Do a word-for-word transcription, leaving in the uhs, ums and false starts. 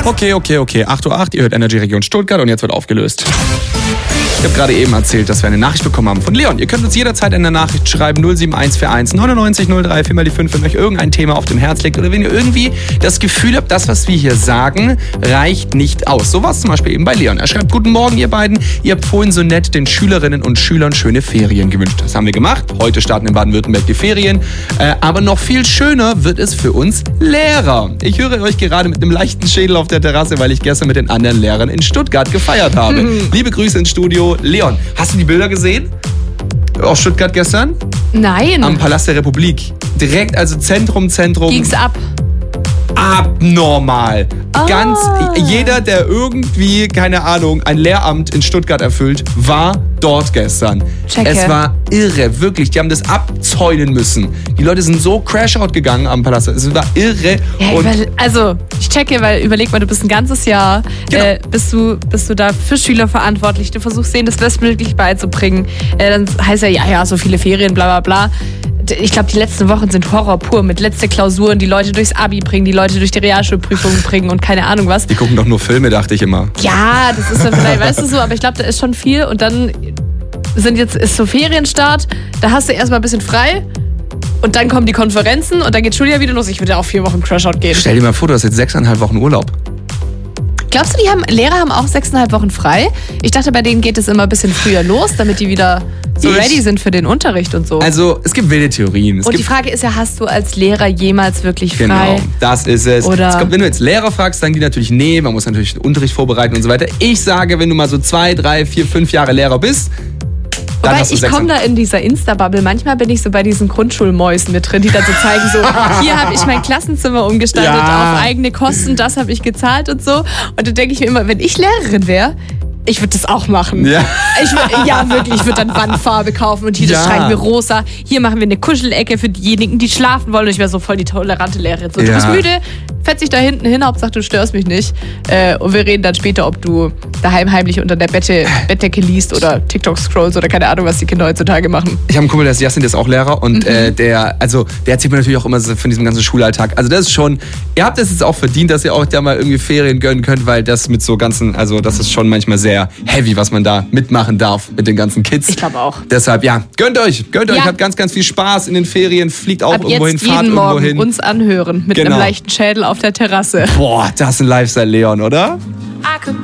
Okay, okay, okay. acht Uhr acht, ihr hört Energy Region Stuttgart und jetzt wird aufgelöst. Ich habe gerade eben erzählt, dass wir eine Nachricht bekommen haben von Leon. Ihr könnt uns jederzeit eine Nachricht schreiben, null sieben eins vier eins neunundneunzig null drei, vier mal die fünf, wenn euch irgendein Thema auf dem Herz liegt oder wenn ihr irgendwie das Gefühl habt, das, was wir hier sagen, reicht nicht aus. So war es zum Beispiel eben bei Leon. Er schreibt, guten Morgen ihr beiden, ihr habt vorhin so nett den Schülerinnen und Schülern schöne Ferien gewünscht. Das haben wir gemacht. Heute starten in Baden-Württemberg die Ferien. Äh, aber noch viel schöner wird es für uns Lehrer. Ich höre euch gerade mit einem leichten Schädel auf der Terrasse, weil ich gestern mit den anderen Lehrern in Stuttgart gefeiert habe. Mhm. Liebe Grüße ins Studio. Leon, hast du die Bilder gesehen? Aus Stuttgart gestern? Nein. Am Palast der Republik. Direkt, also Zentrum, Zentrum. Ging's ab? Abnormal. Ah. Ganz, jeder, der irgendwie, keine Ahnung, ein Lehramt in Stuttgart erfüllt, war dort gestern. Checke. Es war irre, wirklich. Die haben das abzäunen müssen. Die Leute sind so Crashout gegangen am Palast. Es war irre. Ja, und über, also, ich checke, weil überleg mal, du bist ein ganzes Jahr, Genau. äh, bist, du, bist du da für Schüler verantwortlich. Du versuchst denen das bestmöglich beizubringen. Äh, dann heißt ja, ja, ja, so viele Ferien, bla bla bla. Ich glaube, die letzten Wochen sind Horror pur mit letzte Klausuren, die Leute durchs Abi bringen, die Leute durch die Realschulprüfungen bringen und keine Ahnung was. die gucken doch nur Filme, dachte ich immer. Ja, das ist dann vielleicht, weißt du so, aber ich glaube, da ist schon viel und dann sind jetzt, ist so Ferienstart, da hast du erstmal ein bisschen frei und dann kommen die Konferenzen und dann geht Schuljahr wieder los. Ich würde ja auch vier Wochen Crashout gehen. Stell dir mal vor, du hast jetzt sechseinhalb Wochen Urlaub. Glaubst du, die haben, Lehrer haben auch sechseinhalb Wochen frei? Ich dachte, bei denen geht es immer ein bisschen früher los, damit die wieder so Ich- ready sind für den Unterricht und so. Also, es gibt wilde Theorien. Es und die gibt Frage ist ja, hast du als Lehrer jemals wirklich frei? Genau, das ist es. Oder- es kommt, wenn du jetzt Lehrer fragst, sagen die natürlich, nee, man muss natürlich den Unterricht vorbereiten und so weiter. Ich sage, wenn du mal so zwei, drei, vier, fünf Jahre Lehrer bist, dann Wobei, hast du ich sechs. komme da in dieser Insta-Bubble. Manchmal bin ich so bei diesen Grundschulmäusen mit drin, die dann so zeigen, so, hier habe ich mein Klassenzimmer umgestaltet Ja. auf eigene Kosten, das habe ich gezahlt und so. Und dann denke ich mir immer, wenn ich Lehrerin wäre, ich würde das auch machen. Ja. Ich würd, ja, wirklich, ich würde dann Wandfarbe kaufen und hier das Ja. streichen wir rosa. Hier machen wir eine Kuschelecke für diejenigen, die schlafen wollen. Und ich wäre so voll die tolerante Lehrerin. So, du Ja. bist müde, fetz dich da hinten hin, Hauptsache du störst mich nicht. Äh, und wir reden dann später, ob du daheim heimlich unter der Bette, Bettdecke liest oder TikTok scrollst oder keine Ahnung, was die Kinder heutzutage machen. Ich habe einen Kumpel, der ist Jasmin, der ist auch Lehrer und Mhm. äh, der, also der erzählt mir natürlich auch immer so von diesem ganzen Schulalltag. Also das ist schon, ihr habt es jetzt auch verdient, dass ihr auch da mal irgendwie Ferien gönnen könnt, weil das mit so ganzen, also das ist schon manchmal sehr heavy, was man da mitmachen darf mit den ganzen Kids. Ich glaube auch. Deshalb, ja, gönnt euch, gönnt euch, Ja. habt ganz, ganz viel Spaß in den Ferien, fliegt auch Ab irgendwo hin, jetzt fahrt jeden irgendwo Morgen hin. uns anhören mit Genau. einem leichten Schädel auf der Terrasse. Boah, das ist ein Lifestyle, Leon, oder? I could